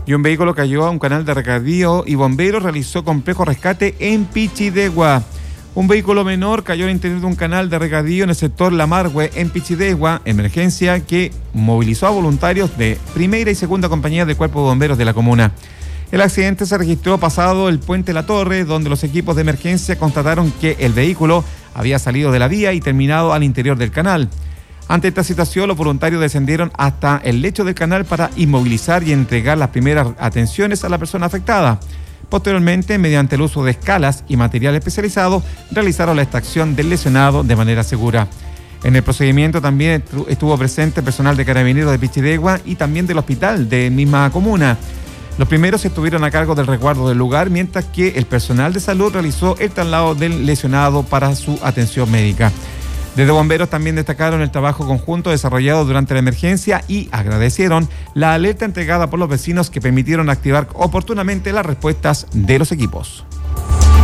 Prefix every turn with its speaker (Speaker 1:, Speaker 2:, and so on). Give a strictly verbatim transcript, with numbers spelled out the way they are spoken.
Speaker 1: Y un vehículo cayó a un canal de regadío y bomberos realizó complejo rescate en Pichidegua. Un vehículo menor cayó al interior de un canal de regadío en el sector Lamargue, en Pichidegua, emergencia que movilizó a voluntarios de primera y segunda compañía del Cuerpo de Bomberos de la comuna. El accidente se registró pasado el puente La Torre, donde los equipos de emergencia constataron que el vehículo había salido de la vía y terminado al interior del canal. Ante esta situación, los voluntarios descendieron hasta el lecho del canal para inmovilizar y entregar las primeras atenciones a la persona afectada. Posteriormente, mediante el uso de escalas y material especializado, realizaron la extracción del lesionado de manera segura. En el procedimiento también estuvo presente personal de Carabineros de Pichidegua y también del hospital de misma comuna. Los primeros estuvieron a cargo del resguardo del lugar, mientras que el personal de salud realizó el traslado del lesionado para su atención médica. Desde bomberos también destacaron el trabajo conjunto desarrollado durante la emergencia y agradecieron la alerta entregada por los vecinos que permitieron activar oportunamente las respuestas de los equipos.